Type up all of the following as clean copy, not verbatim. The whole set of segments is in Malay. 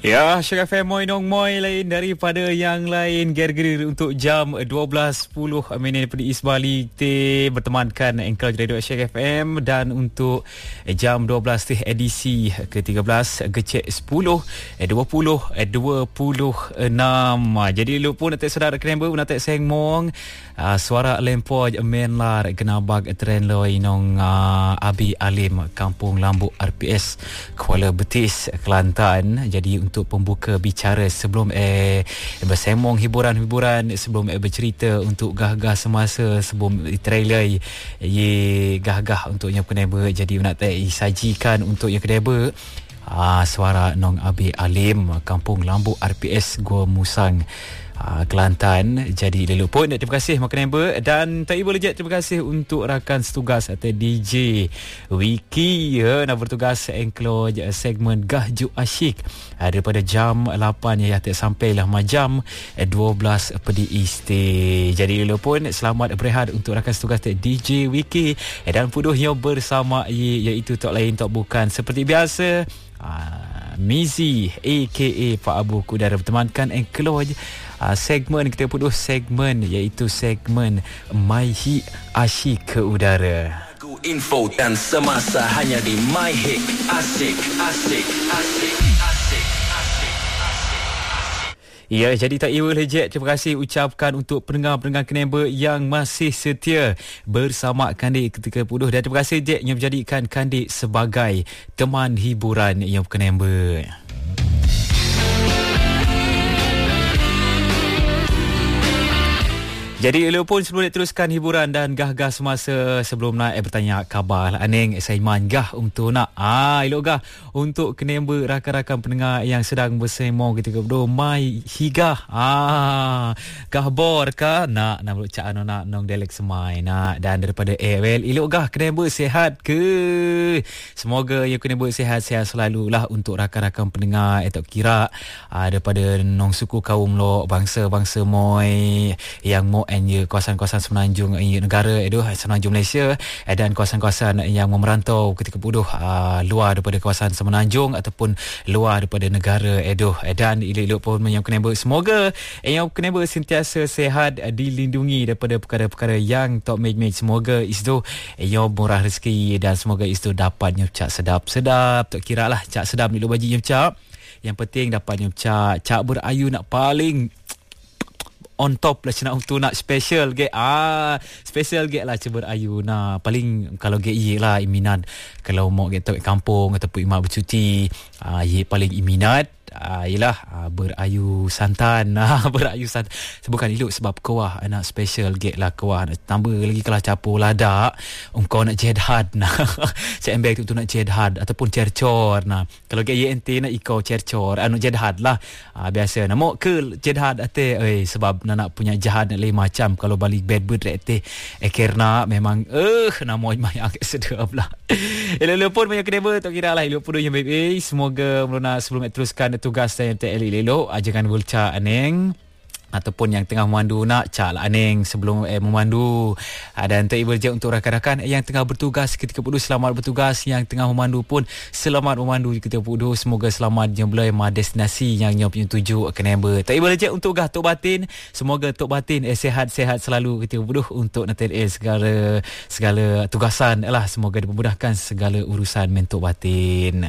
Ya, Syek FM Moi Nong Moi lain daripada yang lain. Ger-ger untuk jam 12.10 minit daripada East Bali bertemankan Engkau Radio Syek FM, dan untuk jam 12 edisi ke-13 Gecek 10 20 26. Jadi lu pun nak saudara kena nak seng mong suara lempoj menlar genabag tren loi nong Abi Alim Kampung Lambu RPS Kuala Betis Kelantan. Jadi untuk pembuka bicara sebelum bersemong hiburan-hiburan, sebelum bercerita untuk gah-gah semasa sebelum trailer gah-gah untuk yang keneba. Jadi nak sajikan untuk yang keneba suara nong Abi Alim Kampung Lambu RPS Gua Musang Kelantan. Jadi lelu pun terima kasih makan member, dan tak ibu lejat terima kasih untuk rakan setugas atau DJ Wiki nak bertugas enclose segmen Gahju Asyik daripada jam 8 ya sampailah jam 12 pedi iste. Jadi lelu pun selamat berehat untuk rakan setugas DJ Wiki dan puduhnya bersama iaitu tak lain tak bukan seperti biasa Mizi aka Pak Abu Kudara bertemankan enclose segmen kita putus segmen iaitu segmen MyHit Asyik ke Udara. Info dan semasa hanya di MyHit Asyik. Ya, jadi tak iwa lejek. Terima kasih ucapkan untuk pendengar-pendengar Keneba yang masih setia bersama Kandik ketika puduh, dan terima kasih Jack yang menjadikan Kandik sebagai teman hiburan yang Keneba. Jadi elok pun sebelum nak teruskan hiburan dan gah-gah semasa sebelum nak bertanya khabar aneng Saiman gah untuk nak elok gah untuk kenemba rakan-rakan pendengar yang sedang bersemong ketika berdua mai higah gah bor ka nak cak nak nong delek semai nak, dan daripada well elok gah kenemba sihat ke, semoga yang kenemba sihat-sihat selalulah untuk rakan-rakan pendengar tak kira daripada nong suku kaum lo bangsa-bangsa moi yang mo kawasan-kawasan semenanjung negara semenanjung Malaysia dan kawasan-kawasan yang memerantau ketika puduh luar daripada kawasan semenanjung ataupun luar daripada negara dan elok pun yang keneba semoga yang keneba sentiasa sihat, dilindungi daripada perkara-perkara yang tak mej-mej. Semoga istu yang murah rezeki dan semoga istu dapat nyucak sedap-sedap, tak kira lah cak sedap ni lo bagi nyucak, yang penting dapat nyucak cak berayu nak paling on top lah cina untuk nak special ke special ke lah ceber ayu nah paling kalau ke lah iminat kalau mau ke kampung ataupun imak bercuti paling iminat ialah berayu santan berayu santan bukan elok sebab kawah nak special get lah kawah nak tambah lagi kalau capur ladak kau nak jedhad nah saya ambil tu nak jedhad ataupun cercor nah kalau get ente nak ikau cercor jedhad lah biasa nak mau ke jedhad ate sebab nak punya jahat nak lain macam kalau balik bed bird ate kerna memang nak mau yang sedap lah elok pun banyak kenapa tak kira lah elok pun yang baik semoga meluna sebelum teruskan tugas saya elok jangan bulca aneng ataupun yang tengah memandu nak cak lah aneng sebelum memandu dan tak ibu je untuk rakan-rakan yang tengah bertugas ketika puduh selamat bertugas, yang tengah memandu pun selamat memandu ketika puduh, semoga selamat jemblai destinasi yang nyop punya tuju kenapa tak ibu je untuk gah tok batin, semoga tok batin sihat-sihat selalu ketika puduh untuk nanti segala tugasan lah, semoga dipermudahkan segala urusan mentok batin.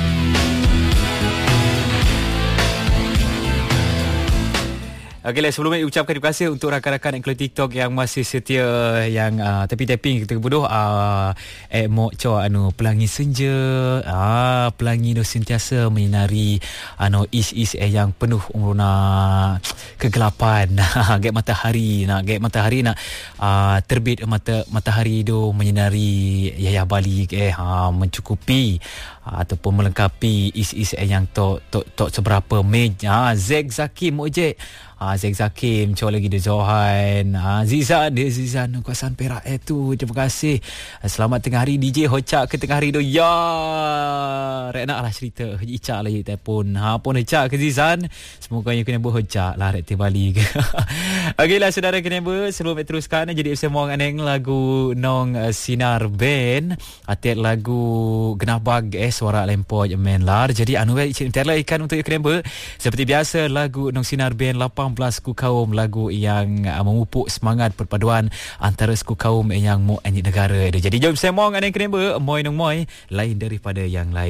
Okeylah, sebelum ini ucapkan terima kasih untuk rakan-rakan Enclose TikTok yang masih setia yang tapping ketika bodoh mo cho pelangi senja pelangi no sentiasa menyinari is yang penuh umruna kegelapan gek matahari nak terbit matahari itu menyinari Yaya Bali mencukupi ataupun melengkapi is yang tok seberapa mej Zeg Zakim ojek Zeg Zakim coba lagi di Johan Zizan kawasan Perak itu terima kasih, selamat tengah hari DJ Hocak ke tengah hari tu ya rek nak lah cerita Icak lah telefon pun Hocak ke Zizan, semoga yang kena Hocak lah rek Bali ke okeylah saudara kena sebelum teruskan jadi semua aneng lagu nong Sinar Band atet lagu Genabag suara lempoj menlar. Jadi anu tiada ikan untuk Krember. Seperti biasa lagu Nong Sinar Band 18 Suku Kaum, lagu yang memupuk semangat perpaduan antara suku kaum yang mo anjing negara. Jadi jom semong aneh Krember, moy nong moy lain daripada yang lain.